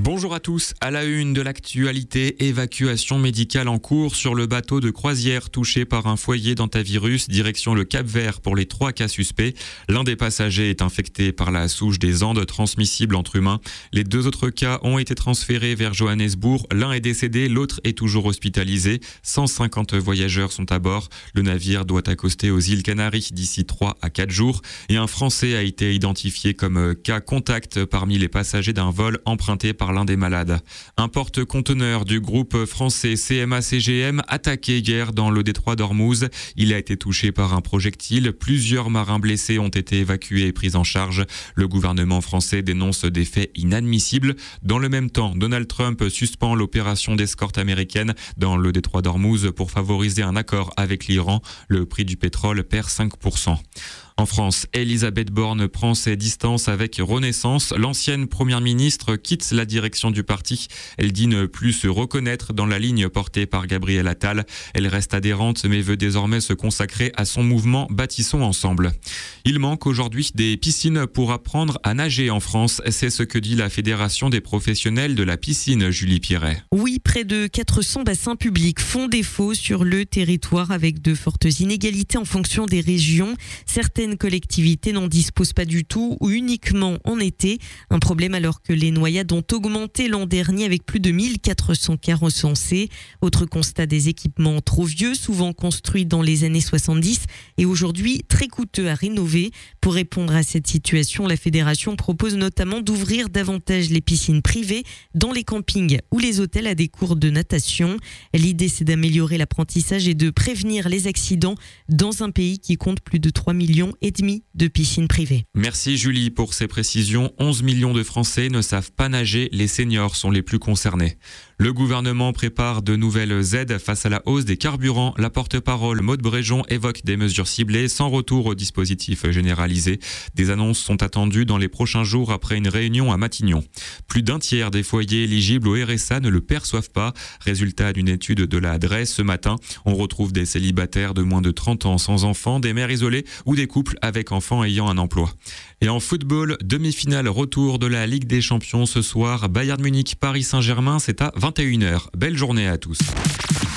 Bonjour à tous, à la une de l'actualité, évacuation médicale en cours sur le bateau de croisière touché par un foyer d'hantavirus, direction le Cap-Vert pour les 3 cas suspects. L'un des passagers est infecté par la souche des Andes transmissible entre humains. Les 2 autres cas ont été transférés vers Johannesburg. L'un est décédé, l'autre est toujours hospitalisé. 150 voyageurs sont à bord. Le navire doit accoster aux îles Canaries d'ici 3 à 4 jours. Et un Français a été identifié comme cas contact parmi les passagers d'un vol emprunté par l'un des malades. Un porte-conteneur du groupe français CMA-CGM attaqué hier dans le détroit d'Ormuz. Il a été touché par un projectile. Plusieurs marins blessés ont été évacués et pris en charge. Le gouvernement français dénonce des faits inadmissibles. Dans le même temps, Donald Trump suspend l'opération d'escorte américaine dans le détroit d'Ormuz pour favoriser un accord avec l'Iran. Le prix du pétrole perd 5%. En France, Elisabeth Borne prend ses distances avec Renaissance. L'ancienne première ministre quitte la direction du parti. Elle dit ne plus se reconnaître dans la ligne portée par Gabriel Attal. Elle reste adhérente mais veut désormais se consacrer à son mouvement Bâtissons ensemble. Il manque aujourd'hui des piscines pour apprendre à nager en France. C'est ce que dit la Fédération des professionnels de la piscine, Julie Pierret. Oui, près de 400 bassins publics font défaut sur le territoire avec de fortes inégalités en fonction des régions. Certaines collectivités n'en disposent pas du tout ou uniquement en été. Un problème alors que les noyades ont augmenté l'an dernier avec plus de 1400 cas recensés. Autre constat, des équipements trop vieux, souvent construits dans les années 70 et aujourd'hui très coûteux à rénover. Pour répondre à cette situation, la fédération propose notamment d'ouvrir davantage les piscines privées dans les campings ou les hôtels à des cours de natation. L'idée, c'est d'améliorer l'apprentissage et de prévenir les accidents dans un pays qui compte plus de 3,5 millions de piscines privées. Merci Julie pour ces précisions. 11 millions de Français ne savent pas nager. Les seniors sont les plus concernés. Le gouvernement prépare de nouvelles aides face à la hausse des carburants. La porte-parole Maude Bréjon évoque des mesures ciblées sans retour au dispositif généralisé. Des annonces sont attendues dans les prochains jours après une réunion à Matignon. Plus d'un tiers des foyers éligibles au RSA ne le perçoivent pas. Résultat d'une étude de la Adresse ce matin. On retrouve des célibataires de moins de 30 ans sans enfants, des mères isolées ou des couples avec enfants ayant un emploi. Et en football, demi-finale retour de la Ligue des Champions ce soir. Bayern Munich, Paris Saint-Germain, c'est à 21h. Belle journée à tous.